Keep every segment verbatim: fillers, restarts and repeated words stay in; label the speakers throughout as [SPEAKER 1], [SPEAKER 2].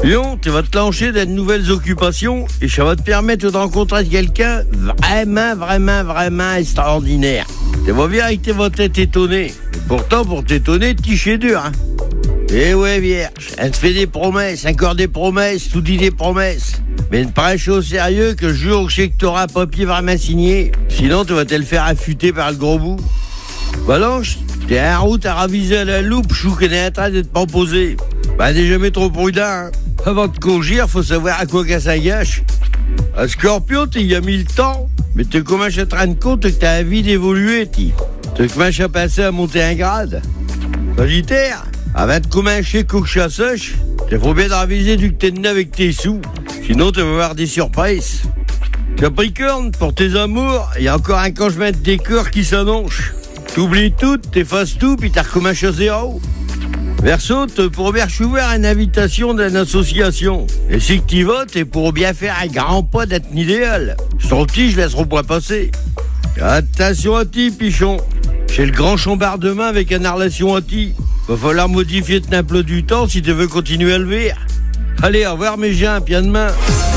[SPEAKER 1] Lyon, tu vas te lancer dans de nouvelles occupations et ça va te permettre de rencontrer quelqu'un vraiment, vraiment, vraiment extraordinaire. Tu vas bien avec tes votre tête étonnée. Et pourtant, pour t'étonner, tu es dur, hein. Eh ouais, vierge, elle te fait des promesses, encore des promesses, tout dit des promesses. Mais ne prends chose au sérieux que le jour où je sais que t'auras un papier vraiment signé. Sinon, tu vas te le faire affûter par le gros bout. Balanche, t'es en route à raviser à la loupe, chou qu'elle est en train de te proposer. Bah, t'es jamais trop prudent, hein. Avant de conduire, faut savoir à quoi qu'elle s'engage. Un Scorpion, t'y as mis le temps, mais tu commences à te rendre compte que t'as envie d'évoluer, t'y. Tu commences à passer à monter un grade. Sagittaire, avant de commencer cook chasseuse, il faut bien raviser du que t'es de avec tes sous. Sinon, tu vas avoir des surprises. Capricorne, pour tes amours, il y a encore un changement de décor qui s'annonce. T'oublies tout, t'effaces tout, puis t'as recommencé à zéro. Verseau, tu pourrais bien recevoir une invitation d'une association. Et si tu y vas, tu pourrais bien faire un grand pas d'être un idéal. Son petit, je laisserai pas passer. Attention à ti, pichon. J'ai le grand chambardement avec une relation à ti. Va falloir modifier ton emploi du temps si tu veux continuer à le vivre. Allez, au revoir mes gens, puis à demain.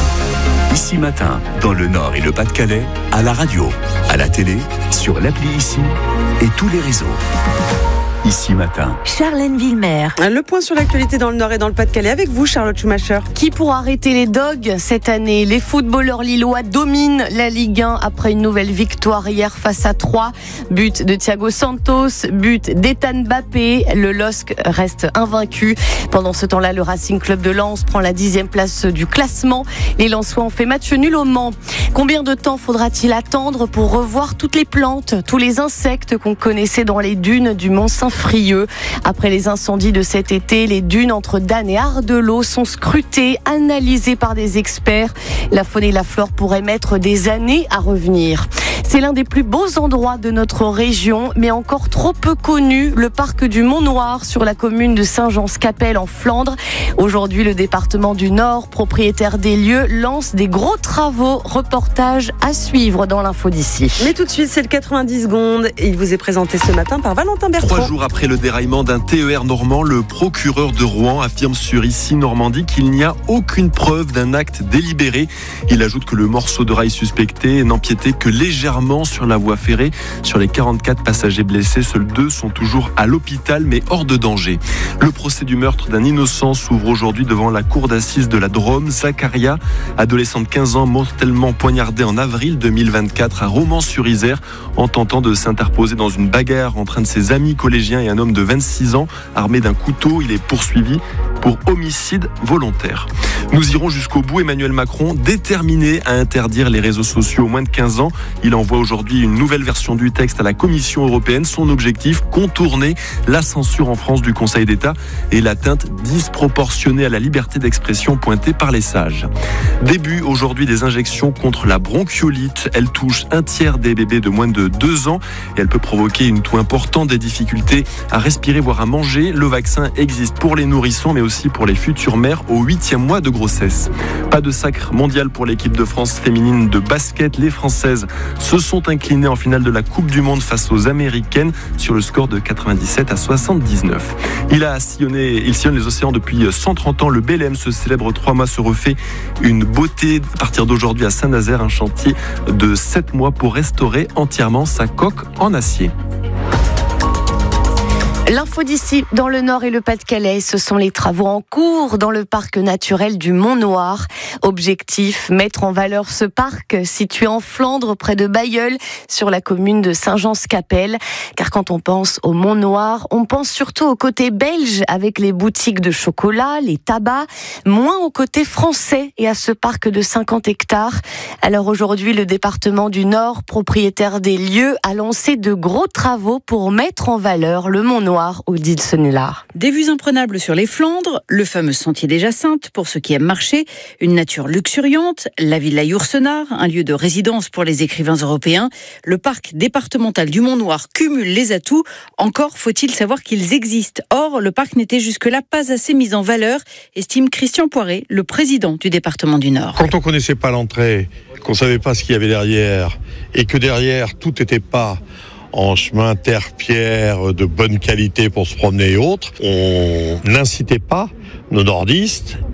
[SPEAKER 2] Ici Matin, dans le Nord et le Pas-de-Calais, à la radio, à la télé, sur l'appli Ici et tous les réseaux. Ici Matin.
[SPEAKER 3] Charlène Villemer.
[SPEAKER 4] Le point sur l'actualité dans le Nord et dans le Pas-de-Calais avec vous, Charlotte Schumacher.
[SPEAKER 3] Qui pourra arrêter les dogs cette année? Les footballeurs lillois dominent la Ligue un après une nouvelle victoire hier face à Troyes. But de Thiago Santos, but d'Ethan Mbappé. Le L O S C reste invaincu. Pendant ce temps-là, le Racing Club de Lens prend la dixième place du classement. Les Lensois ont fait match nul au Mans. Combien de temps faudra-t-il attendre pour revoir toutes les plantes, tous les insectes qu'on connaissait dans les dunes du Mont-Saint-Frieux? Après les incendies de cet été, les dunes entre Dan et Ardelot sont scrutées, analysées par des experts. La faune et la flore pourraient mettre des années à revenir. C'est l'un des plus beaux endroits de notre région, mais encore trop peu connu, le parc du Mont-Noir sur la commune de Saint-Jean-Scapelle en Flandre. Aujourd'hui, le département du Nord, propriétaire des lieux, lance des gros travaux. Reportage à suivre dans l'info d'ici.
[SPEAKER 4] Mais tout de suite, c'est le quatre-vingt-dix secondes et il vous est présenté ce matin par Valentin Bertrand.
[SPEAKER 5] Trois jours après le déraillement d'un T E R normand, le procureur de Rouen affirme sur Ici Normandie qu'il n'y a aucune preuve d'un acte délibéré. Il ajoute que le morceau de rail suspecté n'empiétait que légèrement sur la voie ferrée. Sur les quarante-quatre passagers blessés, seuls deux sont toujours à l'hôpital, mais hors de danger. Le procès du meurtre d'un innocent s'ouvre aujourd'hui devant la cour d'assises de la Drôme. Zacharia, adolescent de quinze ans, mortellement poignardé en avril deux mille vingt-quatre à Romans-sur-Isère en tentant de s'interposer dans une bagarre entre un de ses amis collégiens et un homme de vingt-six ans. Armé d'un couteau, il est poursuivi pour homicide volontaire. Nous irons jusqu'au bout. Emmanuel Macron, déterminé à interdire les réseaux sociaux aux moins de quinze ans. Il envoie aujourd'hui une nouvelle version du texte à la Commission européenne. Son objectif, contourner la censure en France du Conseil d'État et l'atteinte disproportionnée à la liberté d'expression pointée par les sages. Début aujourd'hui des injections contre la bronchiolite. Elle touche un tiers des bébés de moins de deux ans et elle peut provoquer une toux importante, des difficultés à respirer, voire à manger. Le vaccin existe pour les nourrissons, mais aussi pour les futures mères au huitième mois de grossesse. Pas de sacre mondial pour l'équipe de France féminine de basket. Les Françaises se sont inclinées en finale de la Coupe du Monde face aux Américaines sur le score de quatre-vingt-dix-sept à soixante-dix-neuf. Il a sillonné, il sillonne les océans depuis cent trente ans. Le Belém, ce célèbre trois mois, se refait une beauté à partir d'aujourd'hui à Saint-Nazaire, un chantier de sept mois pour restaurer entièrement sa coque en acier.
[SPEAKER 3] L'info d'ici, dans le Nord et le Pas-de-Calais, ce sont les travaux en cours dans le parc naturel du Mont-Noir. Objectif, mettre en valeur ce parc situé en Flandre, près de Bailleul, sur la commune de Saint-Jean-Scapelle. Car quand on pense au Mont-Noir, on pense surtout au côté belge, avec les boutiques de chocolat, les tabacs, moins au côté français et à ce parc de cinquante hectares. Alors aujourd'hui, le département du Nord, propriétaire des lieux, a lancé de gros travaux pour mettre en valeur le Mont-Noir. Odile Senelard.
[SPEAKER 6] Des vues imprenables sur les Flandres, le fameux sentier des Jacinthes pour ceux qui aiment marcher, une nature luxuriante, la Villa Yourcenar, un lieu de résidence pour les écrivains européens. Le parc départemental du Mont-Noir cumule les atouts, encore faut-il savoir qu'ils existent. Or, le parc n'était jusque-là pas assez mis en valeur, estime Christian Poiré, le président du département du Nord.
[SPEAKER 7] Quand on connaissait pas l'entrée, qu'on savait pas ce qu'il y avait derrière, et que derrière tout n'était pas en chemin terre-pierre de bonne qualité pour se promener et autres, on n'incitait pas nos nordistes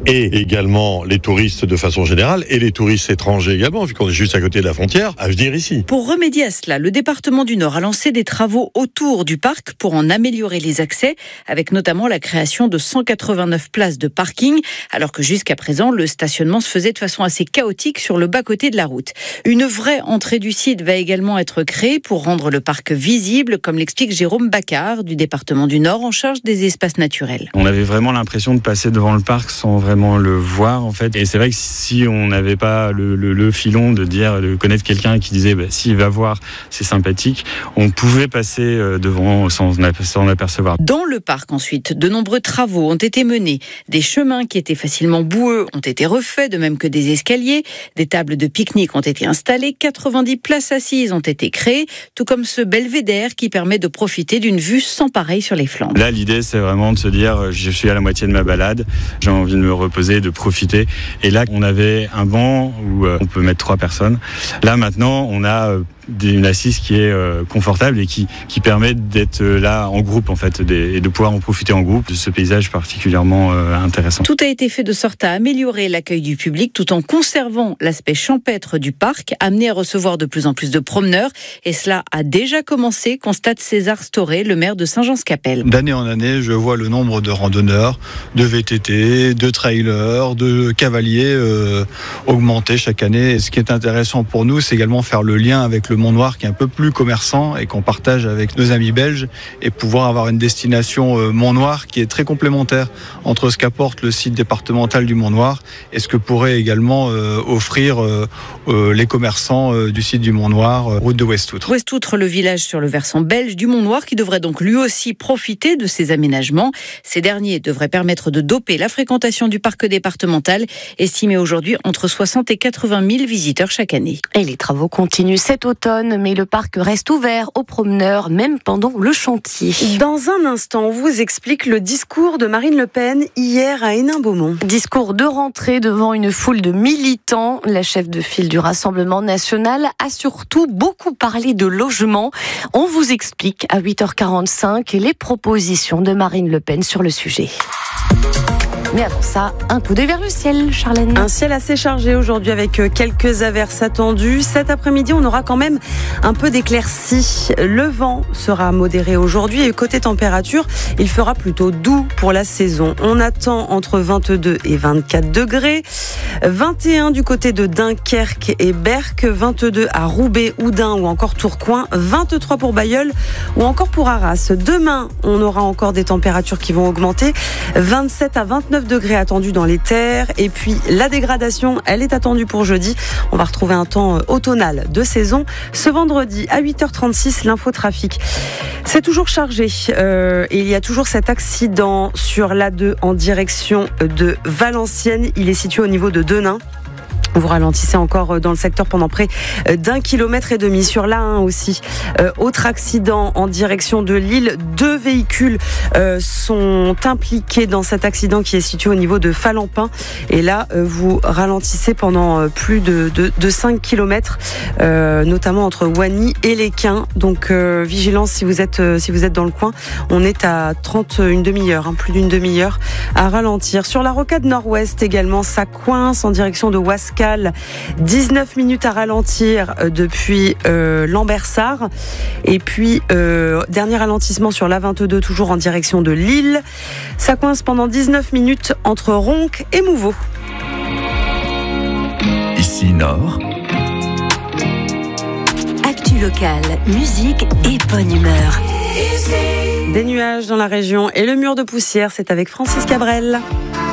[SPEAKER 7] et également les touristes de façon générale, et les touristes étrangers également, vu qu'on est juste à côté de la frontière, à venir ici.
[SPEAKER 6] Pour remédier à cela, le département du Nord a lancé des travaux autour du parc pour en améliorer les accès, avec notamment la création de cent quatre-vingt-neuf places de parking, alors que jusqu'à présent, le stationnement se faisait de façon assez chaotique sur le bas-côté de la route. Une vraie entrée du site va également être créée pour rendre le parc visible, comme l'explique Jérôme Bacard, du département du Nord, en charge des espaces naturels.
[SPEAKER 8] On avait vraiment l'impression de passer devant le parc sans vraiment le voir, en fait. Et c'est vrai que si on n'avait pas le, le, le filon de dire, de connaître quelqu'un qui disait, bah, s'il va voir, c'est sympathique, on pouvait passer devant sans s'en apercevoir.
[SPEAKER 6] Dans le parc, ensuite, de nombreux travaux ont été menés. Des chemins qui étaient facilement boueux ont été refaits, de même que des escaliers. Des tables de pique-nique ont été installées. quatre-vingt-dix places assises ont été créées, tout comme ce belvédère qui permet de profiter d'une vue sans pareil sur les Flandres.
[SPEAKER 8] Là, l'idée, c'est vraiment de se dire, je suis à la moitié de ma balade, j'ai envie de me reposer, de profiter. Et là, on avait un banc où on peut mettre trois personnes. Là, maintenant, on a une assise qui est confortable et qui, qui permet d'être là en groupe, en fait, et de pouvoir en profiter en groupe de ce paysage particulièrement intéressant.
[SPEAKER 6] Tout a été fait de sorte à améliorer l'accueil du public tout en conservant l'aspect champêtre du parc, amené à recevoir de plus en plus de promeneurs. Et cela a déjà commencé, constate César Storé, le maire de Saint-Jean-Scapelle.
[SPEAKER 9] D'année en année, je vois le nombre de randonneurs, de V T T, de trailers, de cavaliers euh, augmenter chaque année. Et ce qui est intéressant pour nous, c'est également faire le lien avec le Mont-Noir qui est un peu plus commerçant et qu'on partage avec nos amis belges et pouvoir avoir une destination euh, Mont-Noir qui est très complémentaire entre ce qu'apporte le site départemental du Mont-Noir et ce que pourrait également euh, offrir euh, euh, les commerçants euh, du site du Mont-Noir, euh, route de Westoutre.
[SPEAKER 6] Westoutre, le village sur le versant belge du Mont-Noir qui devrait donc lui aussi profiter de ces aménagements. Ces derniers devraient permettre de doper la fréquentation du parc départemental, estimé aujourd'hui entre soixante et quatre-vingt mille visiteurs chaque année.
[SPEAKER 3] Et les travaux continuent cet automne, mais le parc reste ouvert aux promeneurs, même pendant le chantier.
[SPEAKER 4] Dans un instant, on vous explique le discours de Marine Le Pen hier à Hénin-Beaumont.
[SPEAKER 3] Discours de rentrée devant une foule de militants. La chef de file du Rassemblement national a surtout beaucoup parlé de logement. On vous explique à huit heures quarante-cinq les propositions de Marine Le Pen sur le sujet. Mais avant ça, un coup d'œil vers le ciel, Charlène.
[SPEAKER 4] Un ciel assez chargé aujourd'hui avec quelques averses attendues. Cet après-midi, on aura quand même un peu d'éclaircies. Le vent sera modéré aujourd'hui et côté température, il fera plutôt doux pour la saison. On attend entre vingt-deux et vingt-quatre degrés. vingt et un du côté de Dunkerque et Berck, vingt-deux à Roubaix, Oudin ou encore Tourcoing, vingt-trois pour Bailleul ou encore pour Arras. Demain, on aura encore des températures qui vont augmenter. vingt-sept à vingt-neuf degrés attendus dans les terres. Et puis la dégradation, elle est attendue pour jeudi. On va retrouver un temps automnal de saison. Ce vendredi à huit heures trente-six, l'infotrafic. C'est toujours chargé. Euh, et il y a toujours cet accident sur l'A deux en direction de Valenciennes. Il est situé au niveau de Denain. Vous ralentissez encore dans le secteur pendant près d'un kilomètre et demi. Sur l'A un aussi, euh, autre accident en direction de Lille. Deux véhicules euh, sont impliqués dans cet accident qui est situé au niveau de Falampin. Et là, euh, vous ralentissez pendant plus de, de, de cinq kilomètres, euh, notamment entre Wany et Lesquin. Donc, euh, vigilance si vous êtes euh, si vous êtes dans le coin. On est à trente, une demi-heure, hein, plus d'une demi-heure à ralentir. Sur la rocade nord-ouest également, ça coince en direction de Wascal. dix-neuf minutes à ralentir depuis euh, Lambersart. Et puis, euh, dernier ralentissement sur l'A vingt-deux, toujours en direction de Lille. Ça coince pendant dix-neuf minutes entre Ronques et Mouveau.
[SPEAKER 2] Ici Nord.
[SPEAKER 10] Actu locale, musique et bonne humeur.
[SPEAKER 4] Des nuages dans la région et le mur de poussière, c'est avec Francis Cabrel.